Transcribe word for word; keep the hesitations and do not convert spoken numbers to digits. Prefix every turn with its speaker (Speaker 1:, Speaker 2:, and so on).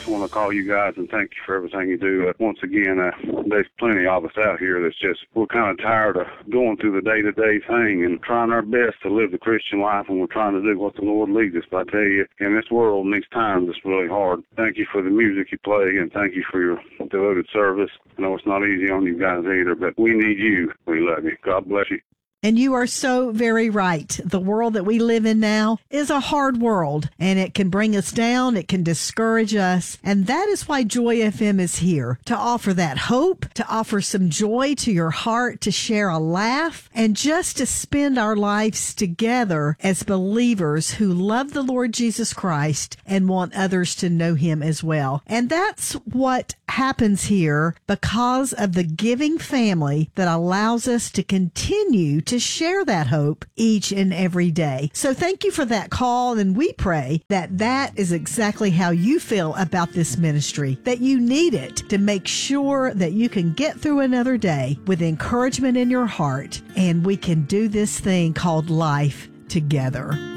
Speaker 1: want to call you guys and thank you for everything you do. Uh, once again, uh, there's plenty of us out here that's just, we're kind of tired of going through the day-to-day thing and trying our best to live the Christian life, and we're trying to do what the Lord leads us. But I tell you, in this world, in these times, it's really hard. Thank you for the music you play, and thank you for your devoted service. I know it's not easy on you guys either, but we need you. We love you. God bless you.
Speaker 2: And you are so very right. The world that we live in now is a hard world, and it can bring us down. It can discourage us. And that is why Joy F M is here, to offer that hope, to offer some joy to your heart, to share a laugh, and just to spend our lives together as believers who love the Lord Jesus Christ and want others to know him as well. And that's what happens here because of the giving family that allows us to continue to share that hope each and every day. So thank you for that call, and we pray that that is exactly how you feel about this ministry, that you need it to make sure that you can get through another day with encouragement in your heart, and we can do this thing called life together.